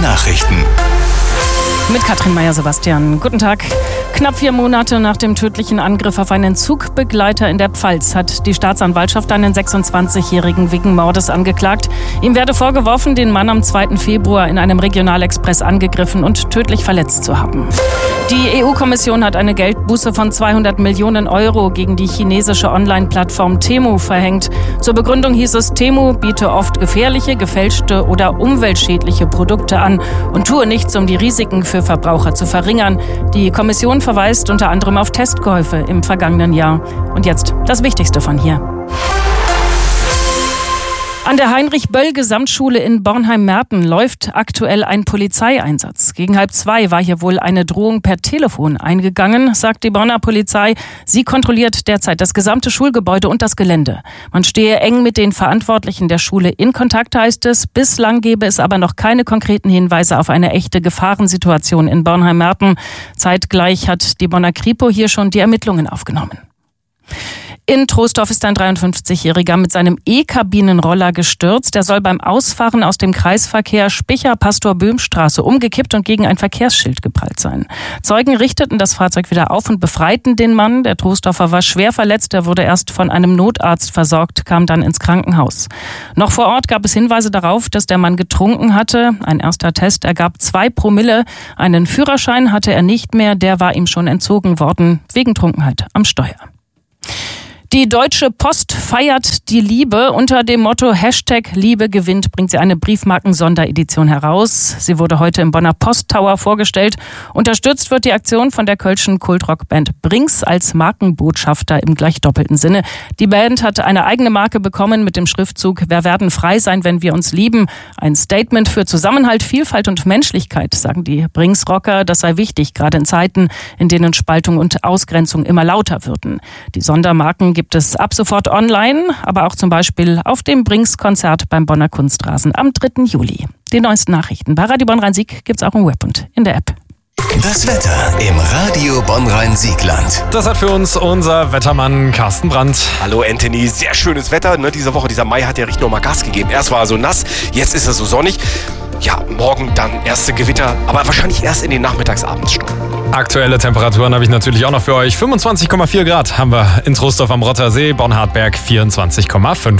Nachrichten. Mit Katrin Meyer-Sebastian. Guten Tag. Knapp 4 Monate nach dem tödlichen Angriff auf einen Zugbegleiter in der Pfalz hat die Staatsanwaltschaft einen 26-Jährigen wegen Mordes angeklagt. Ihm werde vorgeworfen, den Mann am 2. Februar in einem Regionalexpress angegriffen und tödlich verletzt zu haben. Die EU-Kommission hat eine Geldbuße von 200 Millionen Euro gegen die chinesische Online-Plattform Temu verhängt. Zur Begründung hieß es, Temu biete oft gefährliche, gefälschte oder umweltschädliche Produkte an und tue nichts, um die Risiken für Verbraucher zu verringern. Die Kommission verweist unter anderem auf Testkäufe im vergangenen Jahr. Und jetzt das Wichtigste von hier. An der Heinrich-Böll-Gesamtschule in Bornheim-Merten läuft aktuell ein Polizeieinsatz. Gegen 1:30 war hier wohl eine Drohung per Telefon eingegangen, sagt die Bonner Polizei. Sie kontrolliert derzeit das gesamte Schulgebäude und das Gelände. Man stehe eng mit den Verantwortlichen der Schule in Kontakt, heißt es. Bislang gebe es aber noch keine konkreten Hinweise auf eine echte Gefahrensituation in Bornheim-Merten. Zeitgleich hat die Bonner Kripo hier schon die Ermittlungen aufgenommen. In Troisdorf ist ein 53-Jähriger mit seinem E-Kabinenroller gestürzt. Er soll beim Ausfahren aus dem Kreisverkehr Spicher-Pastor-Böhm-Straße umgekippt und gegen ein Verkehrsschild geprallt sein. Zeugen richteten das Fahrzeug wieder auf und befreiten den Mann. Der Troisdorfer war schwer verletzt. Er wurde erst von einem Notarzt versorgt, kam dann ins Krankenhaus. Noch vor Ort gab es Hinweise darauf, dass der Mann getrunken hatte. Ein erster Test ergab 2 Promille. Einen Führerschein hatte er nicht mehr. Der war ihm schon entzogen worden, wegen Trunkenheit am Steuer. Die Deutsche Post feiert die Liebe. Unter dem Motto #Liebe gewinnt bringt sie eine Briefmarken-Sonderedition heraus. Sie wurde heute im Bonner Posttower vorgestellt. Unterstützt wird die Aktion von der kölschen Kultrock-Band Brings als Markenbotschafter im gleich doppelten Sinne. Die Band hat eine eigene Marke bekommen mit dem Schriftzug "Wir werden frei sein, wenn wir uns lieben". Ein Statement für Zusammenhalt, Vielfalt und Menschlichkeit, sagen die Brings-Rocker. Das sei wichtig, gerade in Zeiten, in denen Spaltung und Ausgrenzung immer lauter würden. Die Sondermarken gibt es ab sofort online, aber auch zum Beispiel auf dem Brings-Konzert beim Bonner Kunstrasen am 3. Juli. Die neuesten Nachrichten bei Radio Bonn-Rhein-Sieg gibt's auch im Web und in der App. Das Wetter im Radio Bonn-Rhein-Siegland. Das hat für uns unser Wettermann Carsten Brandt. Hallo Anthony, sehr schönes Wetter, ne? Diese Woche, dieser Mai hat ja richtig nochmal Gas gegeben. Erst war er so nass, jetzt ist er so sonnig. Ja, morgen dann erste Gewitter, aber wahrscheinlich erst in den Nachmittags-Abendstunden. Aktuelle Temperaturen habe ich natürlich auch noch für euch. 25,4 Grad haben wir in Troisdorf am Rottersee, Bonn-Hartberg 24,5.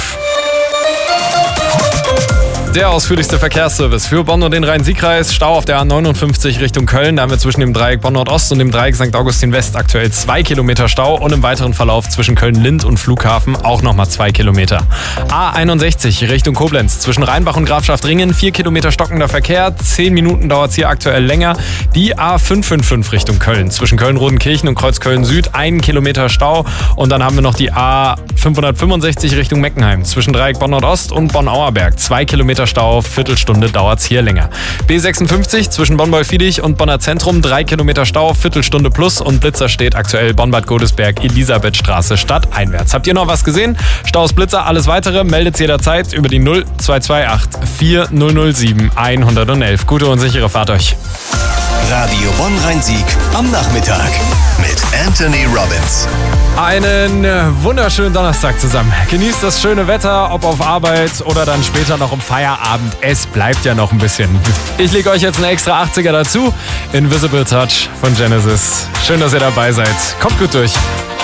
Der ausführlichste Verkehrsservice für Bonn und den Rhein-Sieg-Kreis. Stau auf der A59 Richtung Köln. Da haben wir zwischen dem Dreieck Bonn-Nord-Ost und dem Dreieck St. Augustin-West aktuell 2 Kilometer Stau. Und im weiteren Verlauf zwischen Köln-Lind und Flughafen auch nochmal 2 Kilometer. A61 Richtung Koblenz. Zwischen Rheinbach und Grafschaft-Ringen 4 Kilometer stockender Verkehr. 10 Minuten dauert es hier aktuell länger. Die A555 Richtung Köln. Zwischen Köln-Rodenkirchen und Kreuzköln-Süd 1 Kilometer Stau. Und dann haben wir noch die A565 Richtung Meckenheim. Zwischen Dreieck Bonn-Nord-Ost und Bonn-Auerberg 2 Kilometer Stau, Viertelstunde dauert es hier länger. B56 zwischen Bonn-Wolfidich und Bonner Zentrum 3 Kilometer Stau, Viertelstunde plus und Blitzer steht aktuell Bonn-Bad Godesberg, Elisabethstraße stadteinwärts. Habt ihr noch was gesehen? Staus, Blitzer, alles weitere meldet jederzeit über die 0228 4007 111. Gute und sichere Fahrt euch. Radio Bonn-Rhein-Sieg am Nachmittag mit Anthony Robbins. Einen wunderschönen Donnerstag zusammen. Genießt das schöne Wetter, ob auf Arbeit oder dann später noch im Feierabend. Es bleibt ja noch ein bisschen. Ich lege euch jetzt eine extra 80er dazu. Invisible Touch von Genesis. Schön, dass ihr dabei seid. Kommt gut durch.